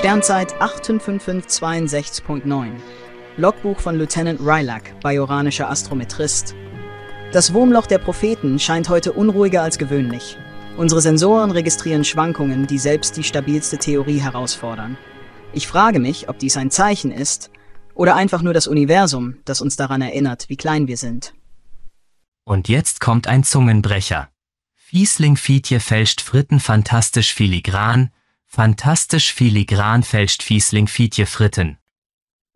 Sternzeit 85562.9. Logbuch von Lieutenant Rylack, bajoranischer Astrometrist. Das Wurmloch der Propheten scheint heute unruhiger als gewöhnlich. Unsere Sensoren registrieren Schwankungen, die selbst die stabilste Theorie herausfordern. Ich frage mich, ob dies ein Zeichen ist oder einfach nur das Universum, das uns daran erinnert, wie klein wir sind. Und jetzt kommt ein Zungenbrecher. Fiesling Fietje fälscht Fritten fantastisch filigran fälscht Fiesling Fietje Fritten.